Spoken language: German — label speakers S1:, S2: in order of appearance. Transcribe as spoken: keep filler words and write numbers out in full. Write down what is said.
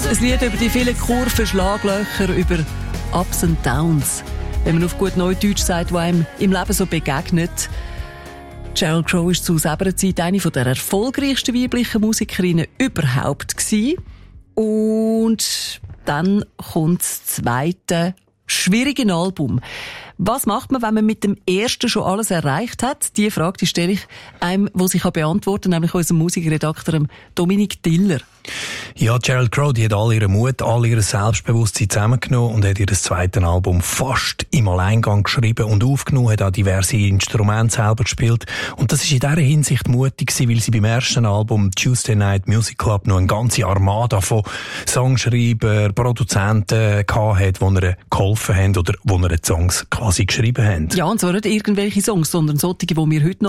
S1: Ein Lied über die vielen Kurven, Schlaglöcher, über Ups and Downs. Wenn man auf gut Neudeutsch sagt, was einem im Leben so begegnet. Sheryl Crow war zu selber Zeit eine der erfolgreichsten weiblichen Musikerinnen überhaupt gewesen. Und dann kommt das zweite schwierige Album. Was macht man, wenn man mit dem ersten schon alles erreicht hat? Die Frage die stelle ich einem, der sich beantworten kann, nämlich unserem Musikredakteur Dominik Diller.
S2: Ja, Sheryl Crow, die hat all ihren Mut, all ihr Selbstbewusstsein zusammengenommen und hat ihr das zweite Album fast im Alleingang geschrieben und aufgenommen, hat auch diverse Instrumente selber gespielt. Und das ist in dieser Hinsicht mutig gewesen, weil sie beim ersten Album Tuesday Night Music Club noch eine ganze Armada von Songschreibern, Produzenten hatte, die ihr geholfen haben oder die ihr die Songs quasi geschrieben haben.
S1: Ja, und zwar nicht irgendwelche Songs, sondern solche, die wir heute noch